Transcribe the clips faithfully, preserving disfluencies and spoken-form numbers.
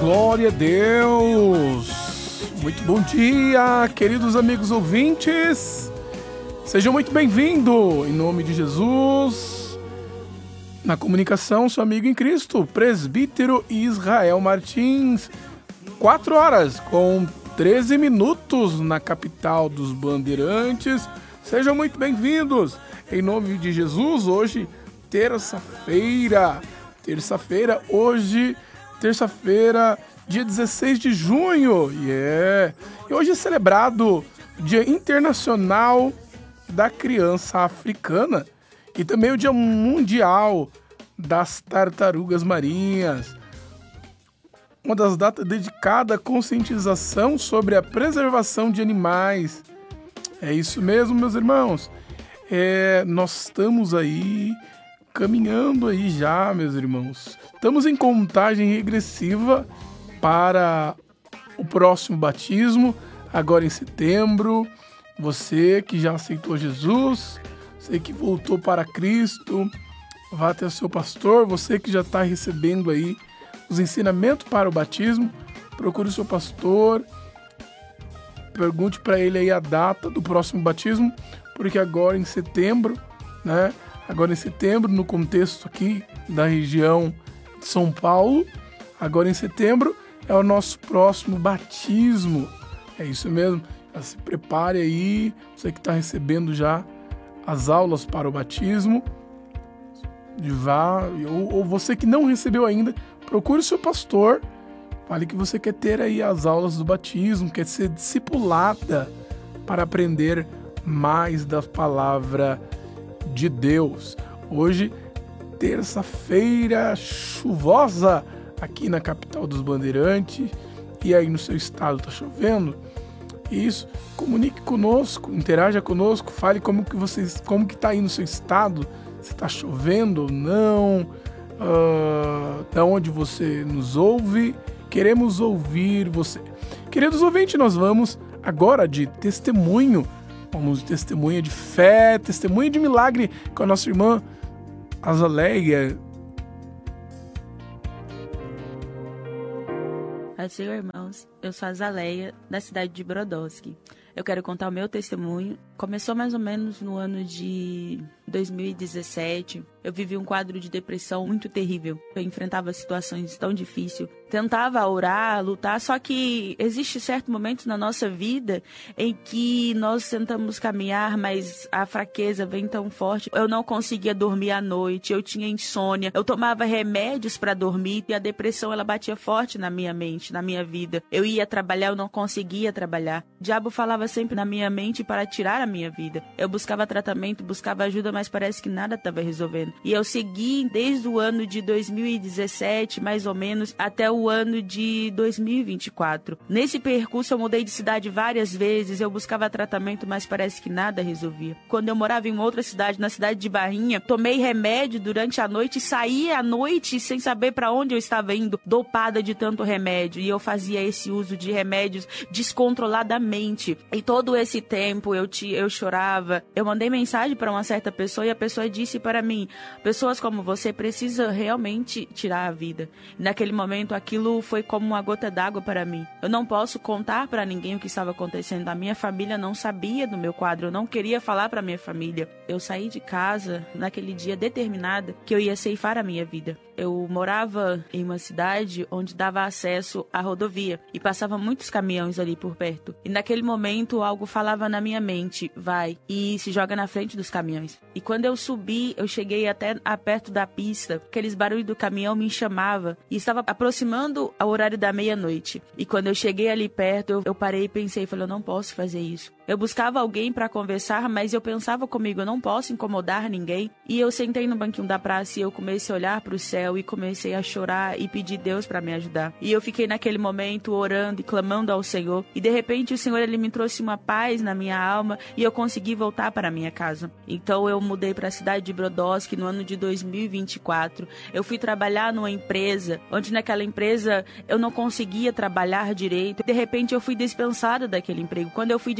Glória a Deus! Muito bom dia, queridos amigos ouvintes! Sejam muito bem-vindos, em nome de Jesus. Na comunicação, seu amigo em Cristo, presbítero Israel Martins. Quatro horas com treze minutos na capital dos Bandeirantes. Sejam muito bem-vindos, em nome de Jesus. Hoje, terça-feira. Terça-feira, hoje... Terça-feira, dia dezesseis de junho, yeah. E hoje é celebrado o Dia Internacional da Criança Africana e também o Dia Mundial das Tartarugas Marinhas. Uma das datas dedicada à conscientização sobre a preservação de animais. É isso mesmo, meus irmãos. É, nós estamos aí... caminhando aí já, meus irmãos. Estamos em contagem regressiva para o próximo batismo, agora em setembro. Você que já aceitou Jesus, você que voltou para Cristo, vá até o seu pastor. Você que já está recebendo aí os ensinamentos para o batismo, procure o seu pastor, pergunte para ele aí a data do próximo batismo, porque agora em setembro, né? Agora em setembro, no contexto aqui da região de São Paulo, agora em setembro é o nosso próximo batismo. É isso mesmo, já se prepare aí, você que está recebendo já as aulas para o batismo, vá, ou, ou você que não recebeu ainda, procure o seu pastor, fale que você quer ter aí as aulas do batismo, quer ser discipulada para aprender mais da palavra de Deus. Hoje, terça-feira chuvosa aqui na capital dos Bandeirantes, e aí no seu estado está chovendo. Isso, comunique conosco, interaja conosco, fale como que vocês, como que está aí no seu estado, se está chovendo ou não, uh, da onde você nos ouve. Queremos ouvir você. Queridos ouvintes, nós vamos agora de testemunho. Vamos de testemunha de fé, testemunha de milagre com a nossa irmã Azaleia. Paz do Senhor, irmãos. Eu sou a Azaleia, da cidade de Brodowski. Eu quero contar o meu testemunho. Começou mais ou menos no ano de dois mil e dezessete. Eu vivi um quadro de depressão muito terrível. Eu enfrentava situações tão difíceis. Tentava orar, lutar, só que existe certo momento na nossa vida em que nós tentamos caminhar, mas a fraqueza vem tão forte. Eu não conseguia dormir à noite, eu tinha insônia, eu tomava remédios para dormir e a depressão ela batia forte na minha mente, na minha vida. Eu ia trabalhar, eu não conseguia trabalhar. O diabo falava sempre na minha mente para tirar a minha vida. Eu buscava tratamento, buscava ajuda, mas parece que nada estava resolvendo. E eu segui desde o ano de dois mil e dezessete, mais ou menos, até o ano de dois mil e vinte e quatro. Nesse percurso eu mudei de cidade várias vezes, eu buscava tratamento, mas parece que nada resolvia. Quando eu morava em outra cidade, na cidade de Barrinha, tomei remédio durante a noite, saí à noite sem saber para onde eu estava indo, dopada de tanto remédio. E eu fazia esse uso de remédios descontroladamente. E todo esse tempo eu, te, eu chorava. Eu mandei mensagem para uma certa pessoa e a pessoa disse para mim: pessoas como você precisam realmente tirar a vida. E naquele momento aquilo foi como uma gota d'água para mim. Eu não posso contar para ninguém o que estava acontecendo. A minha família não sabia do meu quadro. Eu não queria falar para minha família. Eu saí de casa naquele dia determinada que eu ia ceifar a minha vida. Eu morava em uma cidade onde dava acesso à rodovia e passava muitos caminhões ali por perto. E naquele momento algo falava na minha mente: vai e se joga na frente dos caminhões. E quando eu subi, eu cheguei até a perto da pista. Aqueles barulhos do caminhão me chamavam e estava aproximando ao horário da meia-noite. E quando eu cheguei ali perto, eu, eu parei e pensei, falei, eu não posso fazer isso. Eu buscava alguém para conversar, mas eu pensava comigo, eu não posso incomodar ninguém. E eu sentei no banquinho da praça e eu comecei a olhar para o céu e comecei a chorar e pedir Deus para me ajudar. E eu fiquei naquele momento orando e clamando ao Senhor. E de repente o Senhor ele me trouxe uma paz na minha alma e eu consegui voltar para a minha casa. Então eu mudei para a cidade de Brodowski no ano de dois mil e vinte e quatro. Eu fui trabalhar numa empresa, onde naquela empresa eu não conseguia trabalhar direito. De repente eu fui dispensada daquele emprego. Quando eu fui dispensada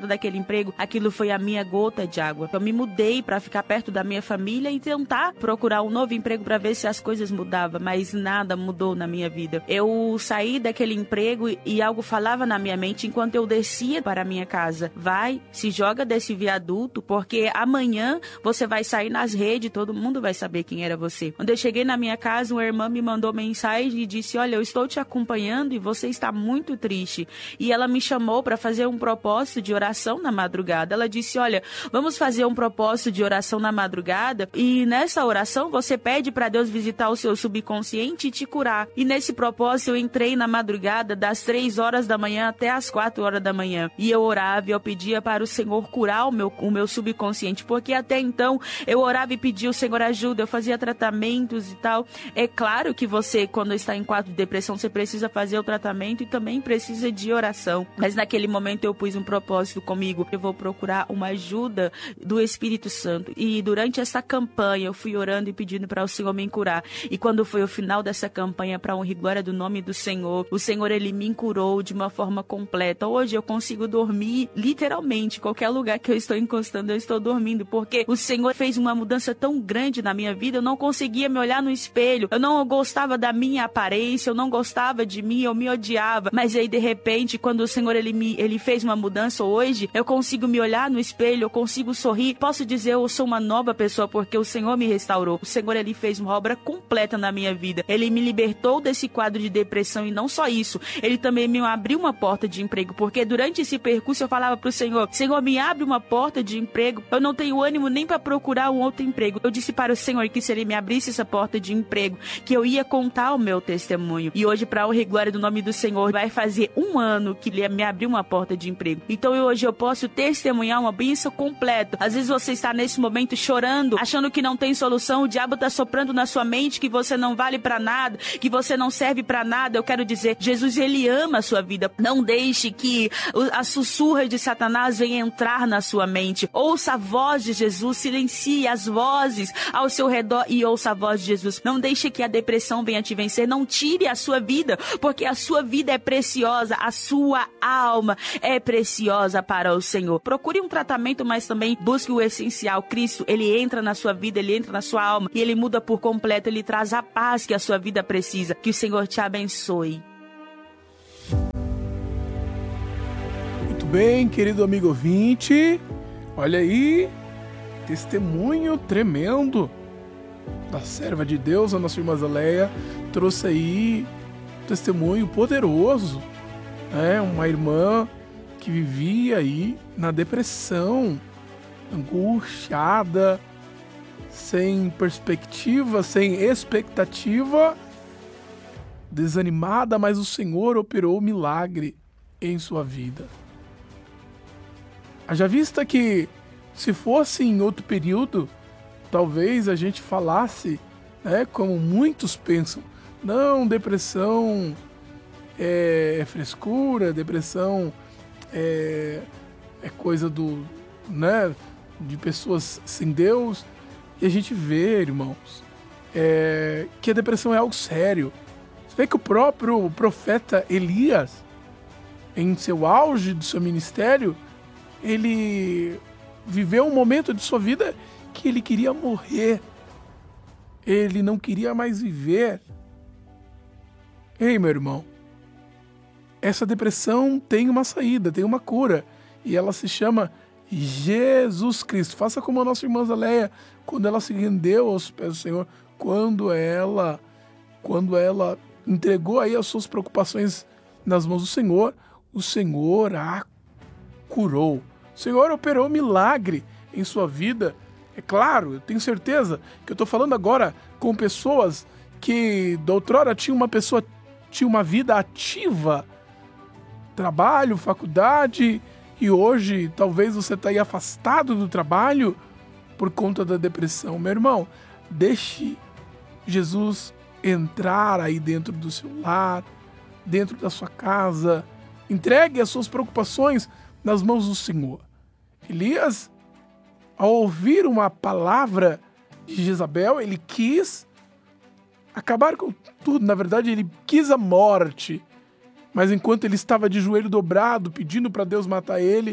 resultado daquele emprego, aquilo foi a minha gota de água. Eu me mudei para ficar perto da minha família e tentar procurar um novo emprego para ver se as coisas mudavam, mas nada mudou na minha vida. Eu saí daquele emprego e algo falava na minha mente enquanto eu descia para a minha casa: vai, se joga desse viaduto, porque amanhã você vai sair nas redes, todo mundo vai saber quem era você. Quando eu cheguei na minha casa, uma irmã me mandou mensagem e disse: olha, eu estou te acompanhando e você está muito triste. E ela me chamou para fazer um propósito de oração na madrugada. Ela disse: olha, vamos fazer um propósito de oração na madrugada e nessa oração você pede para Deus visitar o seu subconsciente e te curar. E nesse propósito eu entrei na madrugada das três horas da manhã até as quatro horas da manhã. E eu orava e eu pedia para o Senhor curar o meu, o meu subconsciente, porque até então eu orava e pedia o Senhor ajuda, eu fazia tratamentos e tal. É claro que você, quando está em quadro de depressão, você precisa fazer o tratamento e também precisa de oração. Mas naquele momento eu pus um propósito comigo: eu vou procurar uma ajuda do Espírito Santo. E durante essa campanha eu fui orando e pedindo para o Senhor me curar. E quando foi o final dessa campanha, para honra e glória do nome do Senhor, o Senhor, ele me curou de uma forma completa. Hoje eu consigo dormir literalmente, qualquer lugar que eu estou encostando eu estou dormindo, porque o Senhor fez uma mudança tão grande na minha vida. Eu não conseguia me olhar no espelho, eu não gostava da minha aparência, eu não gostava de mim, eu me odiava. Mas aí de repente, quando o Senhor ele me ele fez uma mudança, hoje eu consigo me olhar no espelho, eu consigo sorrir, posso dizer eu sou uma nova pessoa porque o Senhor me restaurou. O Senhor, ele fez uma obra completa na minha vida. Ele me libertou desse quadro de depressão e não só isso, ele também me abriu uma porta de emprego, porque durante esse percurso eu falava pro Senhor: Senhor, me abre uma porta de emprego, eu não tenho ânimo nem para procurar um outro emprego. Eu disse para o Senhor que se ele me abrisse essa porta de emprego, que eu ia contar o meu testemunho. E hoje, para honra e glória do nome do Senhor, vai fazer um ano que ele me abriu uma porta de emprego. Então eu, hoje eu posso testemunhar uma bênção completa. Às vezes você está nesse momento chorando, achando que não tem solução, o diabo está soprando na sua mente que você não vale para nada, que você não serve para nada. Eu quero dizer, Jesus, ele ama a sua vida. Não deixe que a sussurra de Satanás venha entrar na sua mente. Ouça a voz de Jesus, silencie as vozes ao seu redor e ouça a voz de Jesus. Não deixe que a depressão venha te vencer, não tire a sua vida, porque a sua vida é preciosa, a sua alma é preciosa para o Senhor. Procure um tratamento, mas também busque o essencial. Cristo, ele entra na sua vida, ele entra na sua alma e ele muda por completo, ele traz a paz que a sua vida precisa. Que o Senhor te abençoe. Muito bem, querido amigo ouvinte, olha aí, testemunho tremendo da serva de Deus, a nossa irmã Zaleia, trouxe aí um testemunho poderoso, né? Uma irmã que vivia aí na depressão, angustiada, sem perspectiva, sem expectativa, desanimada, mas o Senhor operou milagre em sua vida. Haja vista que, se fosse em outro período, talvez a gente falasse, né, como muitos pensam: não, depressão é frescura, depressão é, é coisa do, né, de pessoas sem Deus. E a gente vê, irmãos, é, que a depressão é algo sério. Você vê que o próprio profeta Elias, em seu auge do seu ministério, ele viveu um momento de sua vida que ele queria morrer. Ele não queria mais viver. Ei, meu irmão, essa depressão tem uma saída, tem uma cura, e ela se chama Jesus Cristo. Faça como a nossa irmã Zaleia, quando ela se rendeu aos pés do Senhor, quando ela, quando ela entregou aí as suas preocupações nas mãos do Senhor, o Senhor a curou. O Senhor operou milagre em sua vida. É claro, eu tenho certeza que eu estou falando agora com pessoas que da outrora tinha uma pessoa, tinha uma vida ativa, trabalho, faculdade, e hoje talvez você está aí afastado do trabalho por conta da depressão. Meu irmão, deixe Jesus entrar aí dentro do seu lar, dentro da sua casa. Entregue as suas preocupações nas mãos do Senhor. Elias, ao ouvir uma palavra de Jezabel, ele quis acabar com tudo. Na verdade, ele quis a morte. Mas enquanto ele estava de joelho dobrado, pedindo para Deus matar ele,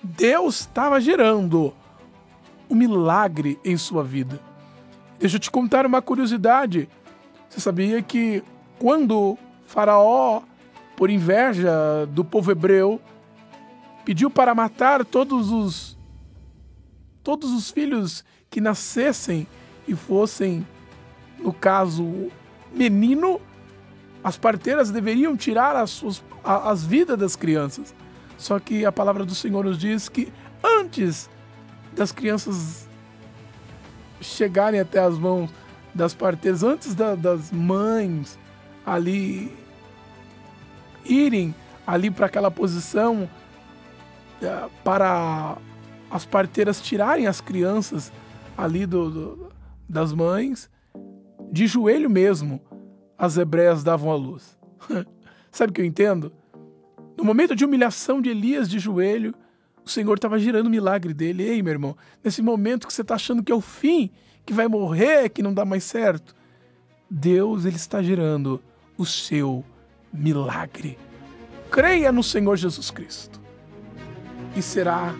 Deus estava gerando um milagre em sua vida. Deixa eu te contar uma curiosidade. Você sabia que quando Faraó, por inveja do povo hebreu, pediu para matar todos os, todos os filhos que nascessem e fossem, no caso, menino, as parteiras deveriam tirar as, suas, as vidas das crianças. Só que a palavra do Senhor nos diz que antes das crianças chegarem até as mãos das parteiras, antes da, das mães ali irem ali para aquela posição é, para as parteiras tirarem as crianças ali do, do, das mães, de joelho mesmo, as hebreias davam a luz. Sabe o que eu entendo? No momento de humilhação de Elias de joelho, o Senhor estava gerando o milagre dele. Ei, meu irmão, nesse momento que você está achando que é o fim, que vai morrer, que não dá mais certo, Deus, ele está gerando o seu milagre. Creia no Senhor Jesus Cristo e será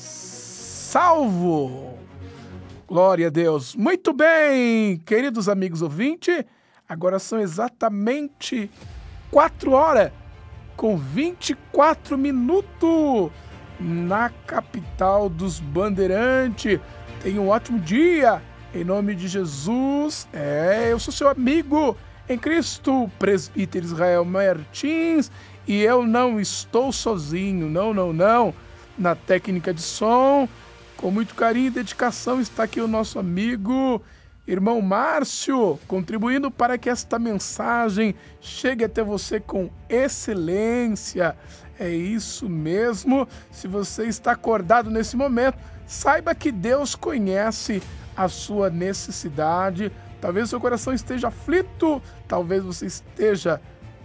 salvo. Glória a Deus. Muito bem, queridos amigos ouvintes, agora são exatamente quatro horas com vinte e quatro minutos na capital dos Bandeirantes. Tenha um ótimo dia, em nome de Jesus. É, eu sou seu amigo em Cristo, presbítero Israel Martins, e eu não estou sozinho, não, não, não. Na técnica de som, com muito carinho e dedicação, está aqui o nosso amigo, irmão Márcio, contribuindo para que esta mensagem chegue até você com excelência. É isso mesmo. Se você está acordado nesse momento, saiba que Deus conhece a sua necessidade. Talvez o seu coração esteja aflito, talvez você esteja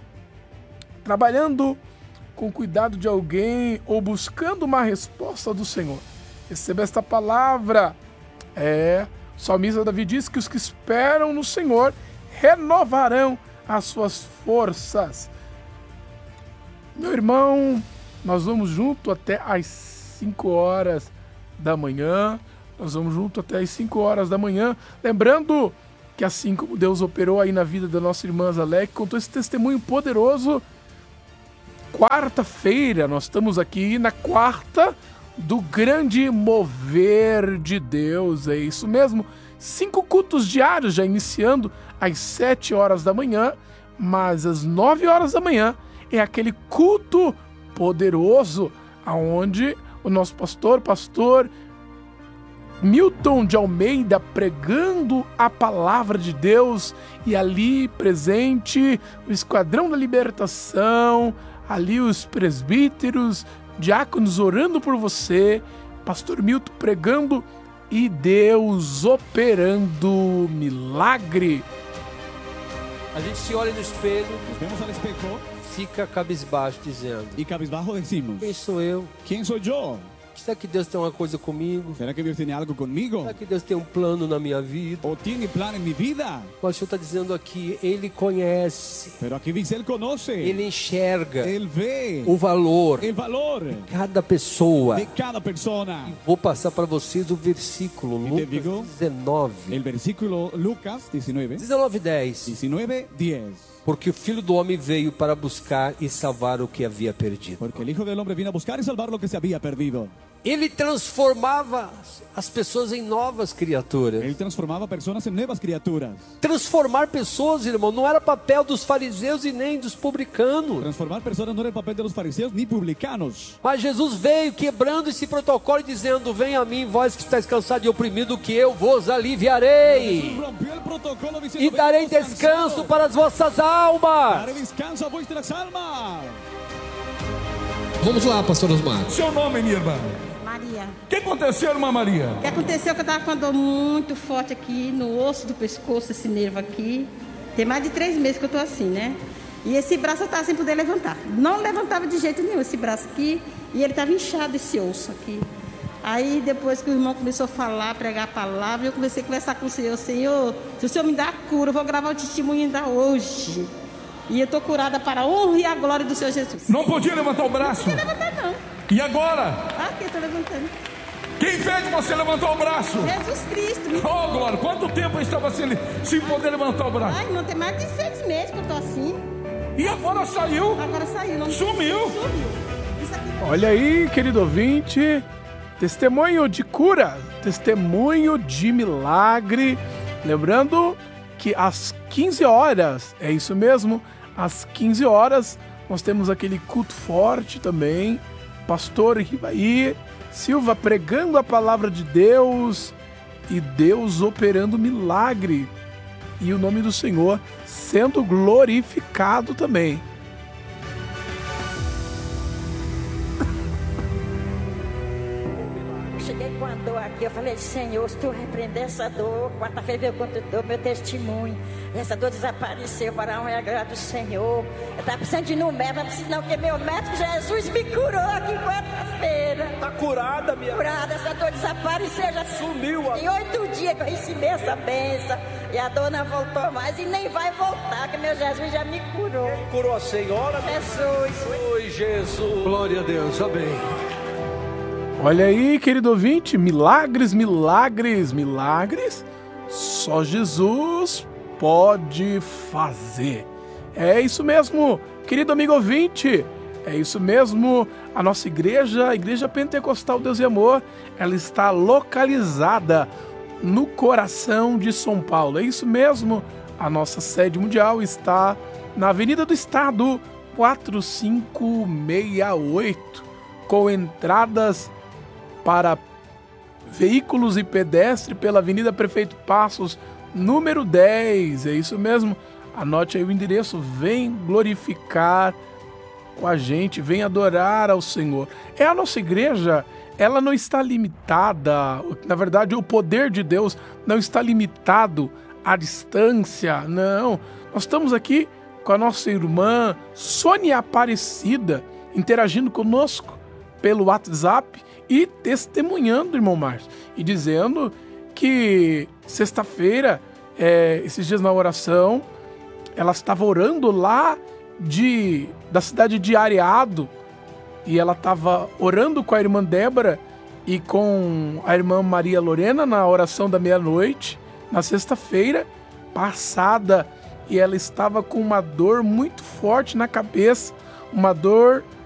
trabalhando com cuidado de alguém ou buscando uma resposta do Senhor. Receba esta palavra. É, o salmista Davi diz que os que esperam no Senhor renovarão as suas forças. Meu irmão, nós vamos junto até às cinco horas da manhã. Nós vamos junto até às cinco horas da manhã. Lembrando que assim como Deus operou aí na vida da nossa irmã Zalek, contou esse testemunho poderoso. Quarta-feira, nós estamos aqui na quarta do grande mover de Deus. É isso mesmo. Cinco cultos diários já iniciando às sete horas da manhã, mas às nove horas da manhã é aquele culto poderoso aonde o nosso pastor, pastor Milton de Almeida, pregando a palavra de Deus, e ali presente o Esquadrão da Libertação, ali os presbíteros, diáconos orando por você, pastor Milton pregando e Deus operando milagre. A gente se olha no espelho, Vemos al espejo fica cabisbaixo dizendo: y cabizbajo decimos, quem sou eu? ¿quién soy yo? Será que Deus tem uma coisa comigo? ¿Será que Dios tiene algo conmigo? Será que Deus tem um plano na minha vida? ¿O tiene plan en mi vida? Mas o Senhor está dizendo aqui, Ele conhece, Pero aquí dice, Él conoce, Ele enxerga Él ve o valor el valor de cada pessoa. de cada persona. Vou passar para vocês o versículo, te Lucas digo, dezenove. El versículo Lucas diecinueve, dezenove, dez. diecinueve, diez. Porque o Filho do Homem veio para buscar e salvar o que havia perdido. Porque el Hijo del Hombre vino a buscar y salvar lo que se había perdido. Ele transformava as pessoas em novas criaturas. Él transformaba personas en nuevas criaturas. Transformar pessoas, irmão, não era papel dos fariseus e nem dos publicanos. Transformar personas no era el papel de los fariseos ni publicanos. Mas Jesus veio quebrando esse protocolo e dizendo: venha a mim, vós que estáis cansados e oprimidos, que eu vos aliviarei. Jesús rompió el protocolo diciendo, E darei "Venid descanso descansados, para as vossas almas. daré descanso a vuestras almas." Vamos lá, pastor Osmar. Seu nome, minha irmã? Maria. O que aconteceu, irmã Maria? O que aconteceu é que eu estava com uma dor muito forte aqui no osso do pescoço, esse nervo aqui. Tem mais de três meses que eu estou assim, né? E esse braço eu estava sem poder levantar. Não levantava de jeito nenhum esse braço aqui. E ele estava inchado, esse osso aqui. Aí depois que o irmão começou a falar, pregar a palavra, eu comecei a conversar com o Senhor. Senhor, se o Senhor me dá a cura, eu vou gravar o testemunho ainda hoje. E eu estou curada para a honra e a glória do Senhor Jesus. Não podia levantar o braço? Não podia levantar, não. E agora? Ah, aqui eu estou levantando. Quem fez você levantar o braço? Jesus Cristo. Oh, glória. Quanto tempo eu estava sem, sem poder levantar o braço? Ai, irmão, tem mais de seis meses que eu estou assim. E agora saiu? Agora saiu. Não... Sumiu. Sumiu. Isso aqui... Olha aí, querido ouvinte, testemunho de cura, testemunho de milagre. Lembrando que às quinze horas, é isso mesmo, às quinze horas, nós temos aquele culto forte também, pastor Rivaí Silva pregando a palavra de Deus e Deus operando milagre e o nome do Senhor sendo glorificado também. Cheguei com a dor aqui, eu falei, Senhor, se tu repreender essa dor, quarta-feira veio com o meu testemunho, essa dor desapareceu para a honra e a glória do Senhor. Eu estava precisando de ir no médico, não preciso não, porque meu médico Jesus me curou aqui quarta-feira. Tá curada, minha. Curada, essa dor desapareceu, já Sumiu. Tem oito dias que eu recebi essa benção, e a dor não voltou mais, e nem vai voltar, que meu Jesus já me curou. Curou a senhora? Jesus. Oi, Jesus. Glória a Deus, amém. Olha aí, querido ouvinte, milagres, milagres, milagres, só Jesus pode fazer. É isso mesmo, querido amigo ouvinte, é isso mesmo, a nossa igreja, a Igreja Pentecostal Deus e Amor, ela está localizada no coração de São Paulo, é isso mesmo, a nossa sede mundial está na Avenida do Estado, quatro cinco seis oito, com entradas para veículos e pedestre pela Avenida Prefeito Passos, número dez, é isso mesmo, anote aí o endereço, vem glorificar com a gente, vem adorar ao Senhor. É a nossa igreja, ela não está limitada, na verdade o poder de Deus não está limitado à distância, não, nós estamos aqui com a nossa irmã Sônia Aparecida, interagindo conosco pelo WhatsApp, e testemunhando, irmão Márcio, e dizendo que sexta-feira, é, esses dias na oração, ela estava orando lá de, da cidade de Areado, e ela estava orando com a irmã Débora e com a irmã Maria Lorena na oração da meia-noite, na sexta-feira passada, e ela estava com uma dor muito forte na cabeça, uma dor